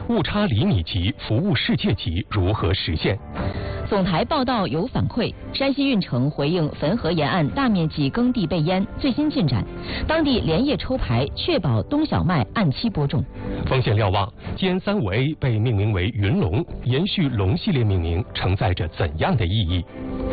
误差厘米级服务世界级如何实现？ 总台报道有反馈，山西运城回应汾河沿岸大面积耕地被淹最新进展，当地连夜抽排，确保冬小麦按期播种。 丰县瞭望，GN35A 被命名为云龙，延续龙系列命名承载着怎样的意义？